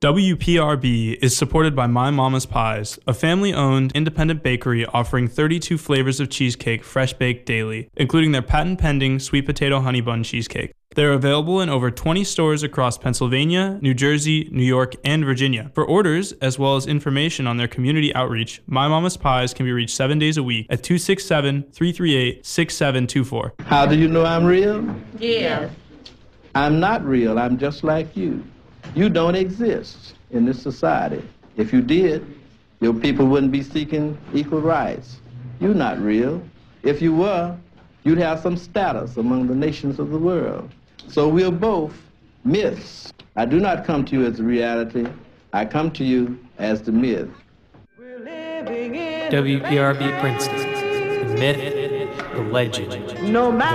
WPRB is supported by My Mama's Pies, a family-owned independent bakery offering 32 flavors of cheesecake fresh baked daily, including their patent-pending sweet potato honey bun cheesecake. They're available in over 20 stores across Pennsylvania, New Jersey, New York, and Virginia. For orders, as well as information on their community outreach, My Mama's Pies can be reached 7 days a week at 267-338-6724. How do you know I'm real? Yeah. I'm not real. I'm just like you. You don't exist in this society. If you did, your people wouldn't be seeking equal rights. You're not real. If you were, you'd have some status among the nations of the world. So we're both myths. I do not come to you as a reality. I come to you as the myth. WPRB Princeton, the myth, the legend. No matter